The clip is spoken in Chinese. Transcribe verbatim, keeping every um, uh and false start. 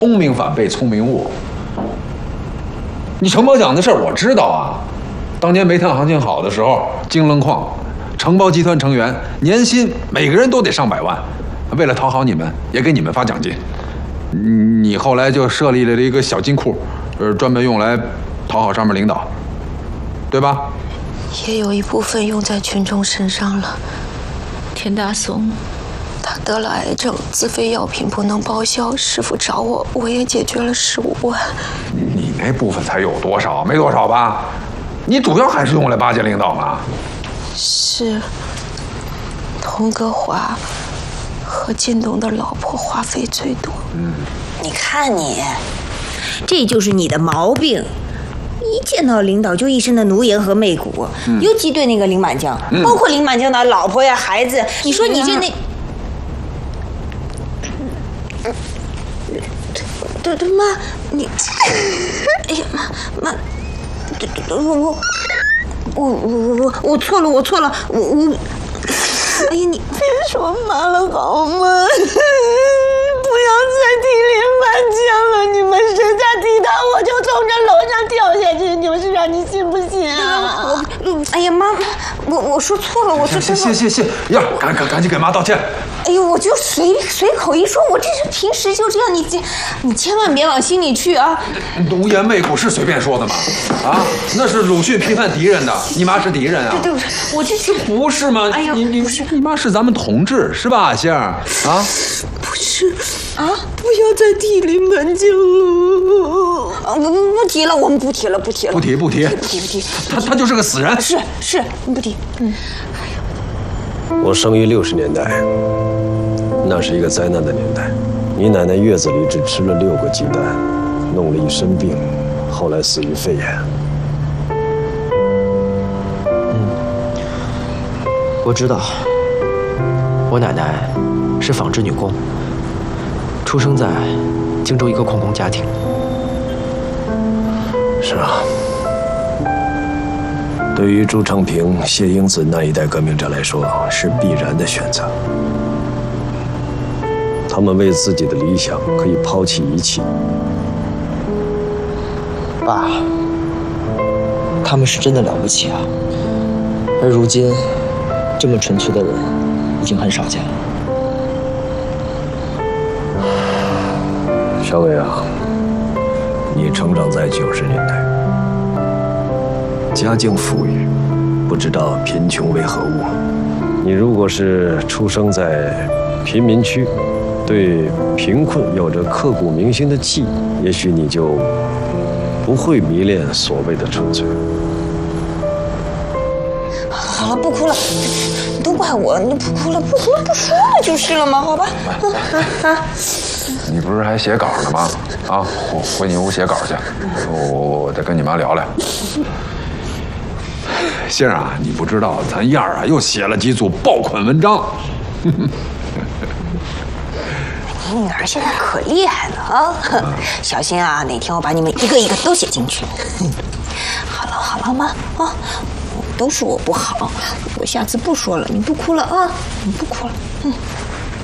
聪明反被聪明误。你承包奖的事儿我知道啊，当年煤炭行情好的时候，京棱矿承包集团成员年薪每个人都得上百万，为了讨好你们，也给你们发奖金。你后来就设立了一个小金库，呃，专门用来讨好上面领导，对吧？ 也有一部分用在群众身上了。田大松，他得了癌症，自费药品不能报销，师傅找我，我也解决了十五万。 你那部分才有多少？没多少吧？你主要还是用来巴结领导嘛。 是，童格华和靳东的老婆花费最多。 嗯，你看你，这就是你的毛病。一见到领导就一身的奴颜和媚骨，嗯、尤其对那个林满江，嗯、包括林满江的老婆呀、孩子，你说你这那，对对妈，你，哎呀妈妈，我我我我我我错了，我错了，我我，哎呀你别说妈了好吗？不要再提林满江了，你们谁再提他，我就从这楼上掉下去，就是让你信不信啊？我，哎呀妈，我我说错了，我说谢谢谢谢呀，赶赶赶紧给妈道歉。 哎呦，我就随随口一说，我这是平时就这样，你你千万别往心里去啊！ 奴颜媚骨是随便说的吗？啊，那是鲁迅批判敌人的，你妈是敌人啊？ 对对，我这是不是吗？哎呀，你你你妈是咱们同志是吧，杏儿啊？ 不是啊，不要再提林满江了。 啊，不不不提了，我们不提了，不提了， 不提不提不提不提。 他他就是个死人。 是是，不提。嗯。 我生于六十年代，那是一个灾难的年代。你奶奶月子里只吃了六个鸡蛋，弄了一身病，后来死于肺炎。 嗯，我知道，我奶奶是纺织女工，出生在荆州一个矿工家庭。 是啊。对于朱长平、谢英子那一代革命者来说，是必然的选择。他们为自己的理想可以抛弃一切。 爸，他们是真的了不起啊！而如今，这么纯粹的人已经很少见了。 小伟啊，你成长在九十年代。家境富裕，不知道贫穷为何物。你如果是出生在贫民区，对贫困有着刻骨铭心的记忆，也许你就不会迷恋所谓的纯粹。 好了，不哭了，都怪我，你不哭了，不哭了，不说了就是了嘛，好吧？ 啊啊！你不是还写稿呢吗？啊，回回你屋写稿去，我我我得跟你妈聊聊。杏儿啊，你不知道，咱燕儿啊又写了几组爆款文章。 你女儿现在可厉害了啊！小心啊，哪天我把你们一个一个都写进去。好了好了妈啊，都是我不好，我下次不说了，你不哭了啊，你不哭了，嗯。